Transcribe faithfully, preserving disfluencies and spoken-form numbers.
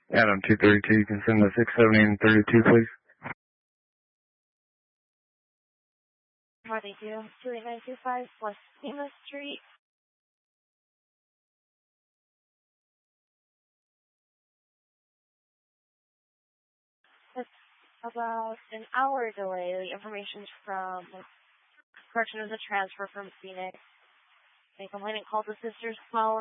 Adam two thirty-two, you can send the six seventy and thirty-two, please. forty-two, two eight nine two five, West Lima Street. It's about an hour delay. The information's from, correction is a transfer from Phoenix. The complainant called the sister's phone.